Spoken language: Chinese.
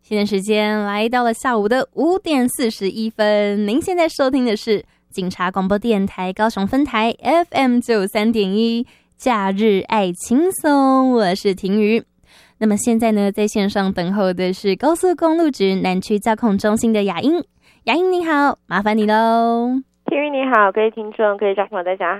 现在时间来到了下午的5点41分，您现在收听的是警察广播电台高雄分台 FM 93.1假日爱轻松，我是婷瑜。那么现在呢，在线上等候的是高速公路局南区交控中心的雅英。雅英你好，麻烦你喽。 婷瑜你好，各位听众各位家朋友大家